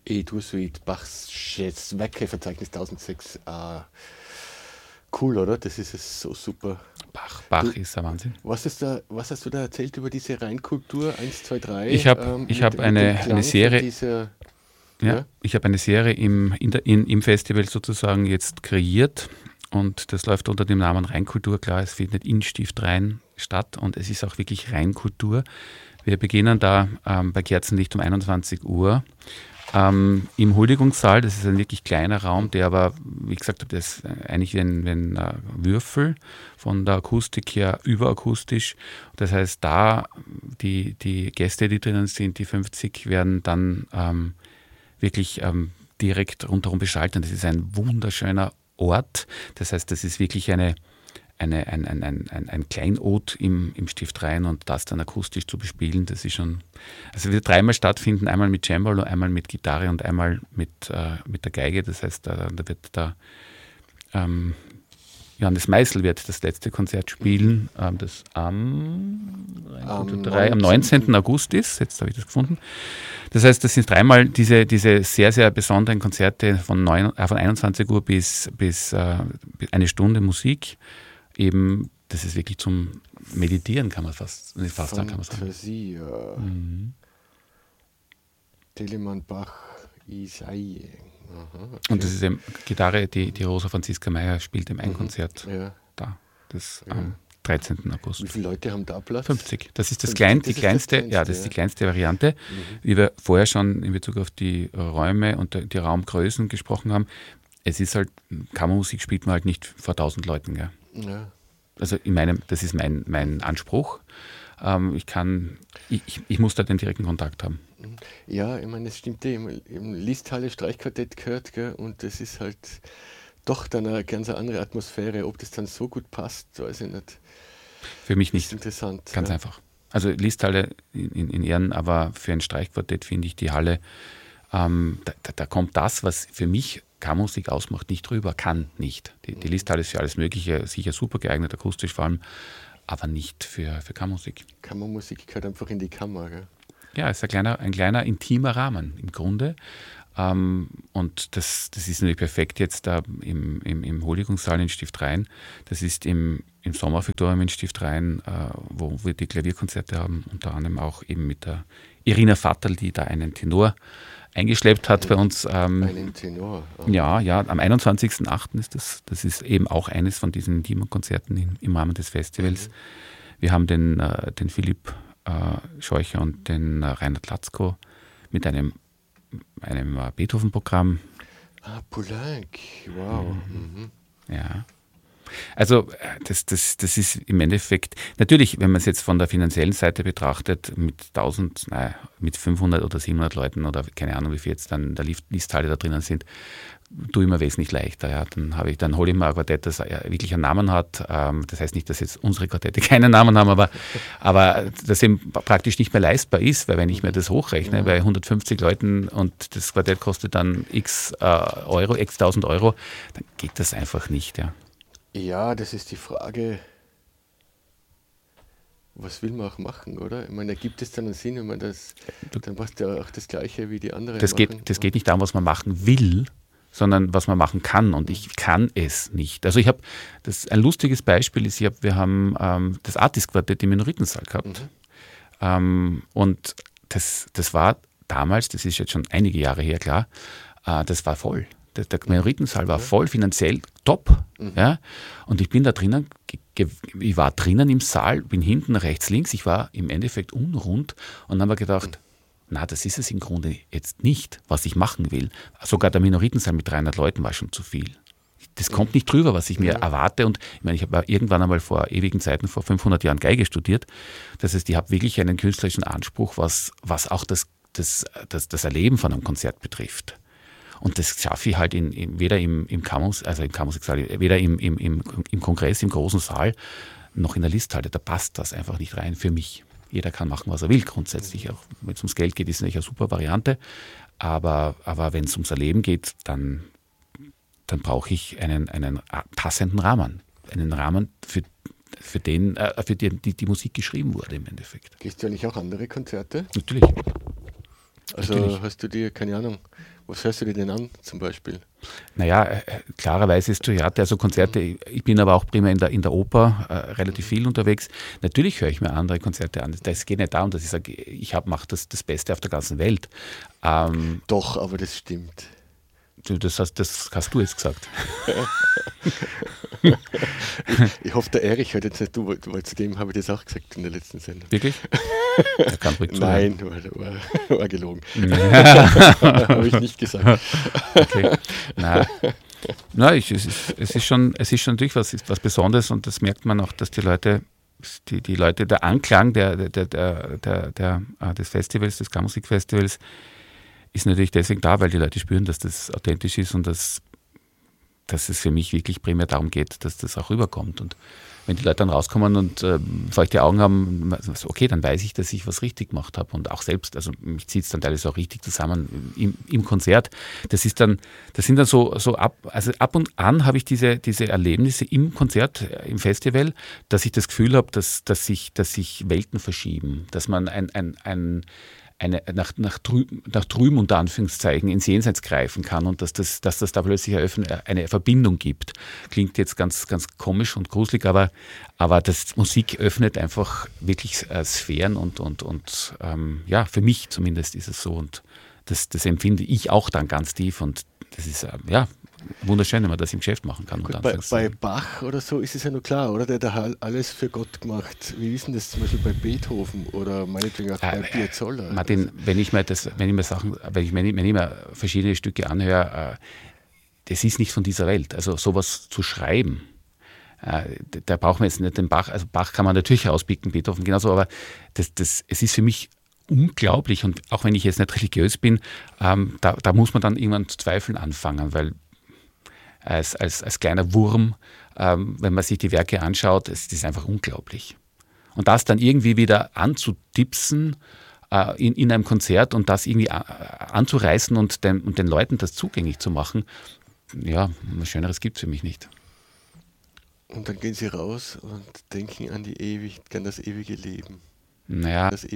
E-Dur-Suite, Bachs Werkverzeichnis 1006. Cool, oder? Das ist es so super. Bach Du, ist ein Wahnsinn. was hast du da erzählt über diese Rheinkultur 1, 2, 3? Ich hab Mit dem eine Klang von Serie, dieser. ja, Ja? ich habe eine Serie im Festival sozusagen jetzt kreiert und das läuft unter dem Namen Rheinkultur. Klar, es findet in Stift Rhein statt und es ist auch wirklich Rheinkultur. Wir beginnen da bei Kerzenlicht um 21 Uhr im Huldigungssaal. Das ist ein wirklich kleiner Raum, der aber, wie gesagt, das ist eigentlich wie ein Würfel von der Akustik her überakustisch. Das heißt, da die Gäste, die drinnen sind, die 50, werden dann wirklich direkt rundherum beschallt. Und das ist ein wunderschöner Ort. Das heißt, das ist wirklich ein Kleinod im Stift Rhein und das dann akustisch zu bespielen, das ist schon. Also wird dreimal stattfinden, einmal mit Cembalo, einmal mit Gitarre und einmal mit der Geige. Das heißt, da wird Johannes Meißel wird das letzte Konzert spielen, das am 19. August ist. Jetzt habe ich das gefunden. Das heißt, das sind dreimal diese sehr, sehr besonderen Konzerte von 21 Uhr bis eine Stunde Musik. Eben, das ist wirklich zum Meditieren, kann man fast sagen. Fantasie, ja. Telemann, Bach, Isai. Aha, okay. Und das ist eben Gitarre, die Rosa Franziska Meyer spielt im Konzert da. Das am 13. August. Wie viele Leute haben da Platz? 50. Das ist die 50, kleinste Variante. Wie wir vorher schon in Bezug auf die Räume und die Raumgrößen gesprochen haben. Es ist halt, Kammermusik spielt man halt nicht vor 1000 Leuten. Gell? Ja. Also das ist mein Anspruch. Ich muss da den direkten Kontakt haben. Ja, ich meine, es stimmt im Listhalle Streichquartett gehört, gell? Und das ist halt doch dann eine ganz andere Atmosphäre. Ob das dann so gut passt, weiß ich nicht. Für mich Das nicht. ist interessant. Ganz einfach. Also Listhalle in Ehren, aber für ein Streichquartett finde ich die Halle, da kommt das, was für mich Kammermusik ausmacht, nicht rüber, kann nicht. Die Listhalle ist für alles Mögliche sicher super geeignet, akustisch vor allem, aber nicht für Kammermusik. Kammermusik gehört einfach in die Kammer, gell? Ja, es ist ein kleiner intimer Rahmen im Grunde. Und das ist natürlich perfekt jetzt da im Huldigungssaal in Stift Rhein. Das ist im Sommerfektorium in Stift Rhein, wo wir die Klavierkonzerte haben, unter anderem auch eben mit der Irina Vatterl, die da einen Tenor eingeschleppt hat bei uns. Einen Tenor. Ja, am 21.08. ist das. Das ist eben auch eines von diesen intimen Konzerten im Rahmen des Festivals. Wir haben den Philipp Scheucher und den Reinhard Latzko mit einem Beethoven-Programm. Poulenc, wow. Ja. Also das ist im Endeffekt, natürlich, wenn man es jetzt von der finanziellen Seite betrachtet, mit 500 oder 700 Leuten oder keine Ahnung, wie viel jetzt dann der Listhalle da drinnen sind, tue ich mir wesentlich leichter. Ja. Dann hole ich mir ein Quartett, das wirklich einen Namen hat. Das heißt nicht, dass jetzt unsere Quartette keinen Namen haben, aber das eben praktisch nicht mehr leistbar ist, weil wenn ich mir das hochrechne, bei 150 Leuten und das Quartett kostet dann x tausend Euro, dann geht das einfach nicht. Ja. Ja, das ist die Frage, was will man auch machen, oder? Ich meine, ergibt es dann einen Sinn, wenn man das, dann passt ja auch das Gleiche wie die anderen das machen. Das geht nicht darum, was man machen will, sondern was man machen kann. Und ich kann es nicht. Also ein lustiges Beispiel ist, wir haben das Artist-Quartett im Minoritensaal gehabt. Und das war damals, das ist jetzt schon einige Jahre her, klar, das war voll. Der Minoritensaal war voll, finanziell top. Ja? Und ich bin da drinnen, ich war drinnen im Saal, bin hinten rechts, links, ich war im Endeffekt unrund und habe mir gedacht, das ist es im Grunde jetzt nicht, was ich machen will. Sogar der Minoritensaal mit 300 Leuten war schon zu viel. Das kommt nicht drüber, was ich mir erwarte. Und ich meine, ich habe irgendwann einmal vor ewigen Zeiten, vor 500 Jahren Geige studiert. Das heißt, ich habe wirklich einen künstlerischen Anspruch, was auch das Erleben von einem Konzert betrifft. Und das schaffe ich halt weder im Kammermusiksaal, weder im Kongress, im großen Saal, noch in der Listhalle. Da passt das einfach nicht rein für mich. Jeder kann machen, was er will, grundsätzlich. Auch wenn es ums Geld geht, ist es natürlich eine super Variante. Aber wenn es ums Erleben geht, dann brauche ich einen passenden Rahmen. Einen Rahmen, für den die Musik geschrieben wurde im Endeffekt. Gehst du eigentlich auch andere Konzerte? Natürlich. Also Natürlich. hast du dir, keine Ahnung, was hörst du dir denn an zum Beispiel? Naja, klarerweise ist Theater, also Konzerte, ich bin aber auch primär in der Oper relativ viel unterwegs. Natürlich höre ich mir andere Konzerte an. Es geht nicht darum, dass ich sage, mache das Beste auf der ganzen Welt. Ähm, Doch, aber das stimmt. das hast du jetzt gesagt. Ich hoffe, der Erich hört jetzt nicht, weil zu dem habe ich das auch gesagt in der letzten Sendung. Wirklich? Er kann ruhig zuhören. Nein, war gelogen. Habe ich nicht gesagt. Okay. Na, es ist schon natürlich was Besonderes und das merkt man auch, dass die Leute, der Anklang des Festivals, des Kammermusikfestivals, ist natürlich deswegen da, weil die Leute spüren, dass das authentisch ist und dass es für mich wirklich primär darum geht, dass das auch rüberkommt. Und wenn die Leute dann rauskommen und feuchte Augen haben, okay, dann weiß ich, dass ich was richtig gemacht habe. Und auch selbst, also mich zieht es dann teilweise auch richtig zusammen im Konzert. Das sind dann so ab und an habe ich diese Erlebnisse im Konzert, im Festival, dass ich das Gefühl habe, dass sich Welten verschieben, dass man nach drüben unter Anführungszeichen ins Jenseits greifen kann und dass das da plötzlich eine Verbindung gibt. Klingt jetzt ganz, ganz komisch und gruselig, aber das Musik öffnet einfach wirklich Sphären und ja, für mich zumindest ist es so und das empfinde ich auch dann ganz tief und das ist ja wunderschön, wenn man das im Geschäft machen kann. Gut, bei Bach oder so ist es ja nur klar, oder? Der hat alles für Gott gemacht. Wie ist denn das zum Beispiel bei Beethoven oder meinetwegen auch bei Piazzolla? Martin, wenn ich mir verschiedene Stücke anhöre, das ist nicht von dieser Welt. Also sowas zu schreiben, da brauchen wir jetzt nicht den Bach. Also Bach kann man natürlich herauspicken, Beethoven genauso, aber es ist für mich unglaublich und auch wenn ich jetzt nicht religiös bin, da muss man dann irgendwann zu zweifeln anfangen, weil als kleiner Wurm, wenn man sich die Werke anschaut, es ist einfach unglaublich. Und das dann irgendwie wieder anzutipsen in einem Konzert und das irgendwie anzureißen und den Leuten das zugänglich zu machen, ja, was Schöneres gibt es für mich nicht. Und dann gehen sie raus und denken an das ewige Leben. Naja, Das